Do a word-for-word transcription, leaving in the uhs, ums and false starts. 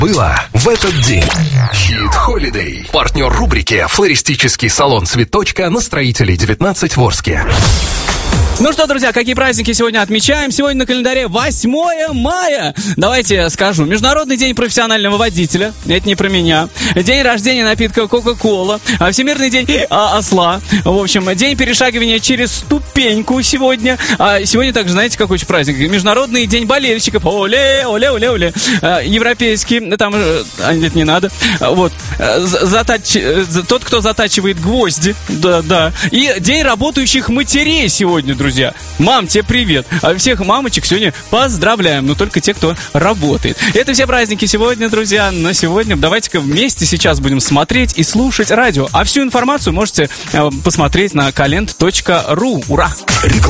было в этот день. Hit Holiday. Партнер рубрики «Флористический салон Цветочка» на Строителей девятнадцать в Орске. Ну что, друзья, какие праздники сегодня отмечаем? Сегодня на календаре восьмое мая. Давайте скажу. Международный день профессионального водителя. Это не про меня. День рождения напитка Кока-Кола. Всемирный день а, осла. В общем, день перешагивания через ступеньку сегодня. А сегодня также, знаете, какой еще праздник? Международный день болельщиков. Оле, оле, оле, оле. Европейский. Там, а, нет, не надо. Вот. Затач... Тот, кто затачивает гвозди. Да, да. И день работающих матерей сегодня, друзья. Друзья, мам, тебе привет. А всех мамочек сегодня поздравляем, но только те, кто работает. Это все праздники сегодня, друзья. На сегодня давайте-ка вместе сейчас будем смотреть и слушать радио. А всю информацию можете посмотреть на калент точка ру. Ура!